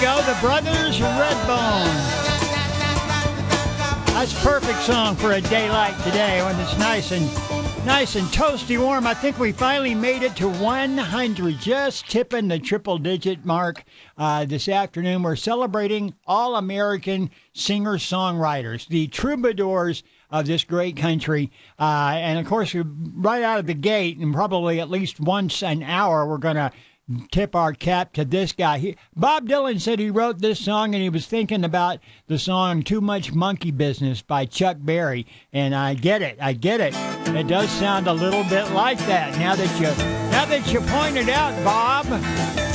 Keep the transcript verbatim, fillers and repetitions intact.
go, the Brothers Redbone. That's a perfect song for a day like today when it's nice and nice and toasty warm. I think we finally made it to one hundred, just tipping the triple-digit mark uh, this afternoon. We're celebrating all-American singer-songwriters, the troubadours of this great country. Uh, and, of course, right out of the gate, and probably at least once an hour, we're going to tip our cap to this guy. He, Bob Dylan said he wrote this song and he was thinking about the song Too Much Monkey Business by Chuck Berry. And I get it. I get it. It does sound a little bit like that now that you now that you pointed out, Bob.